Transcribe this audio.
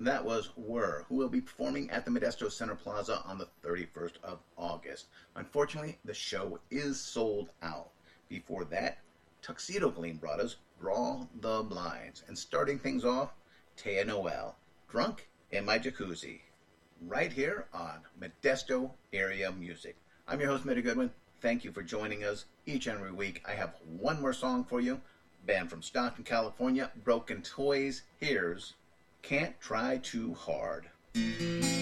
That was Were, who will be performing at the Modesto Center Plaza on the 31st of August. Unfortunately, the show is sold out. Before that, Tuxedo Gleam brought us Draw the Blinds. And starting things off, Taya Noel, Drunk in My Jacuzzi, right here on Modesto Area Music. I'm your host, Mitty Goodwin. Thank you for joining us each and every week. I have one more song for you. Band from Stockton, California, Broken Toys. Here's Can't Try Too Hard.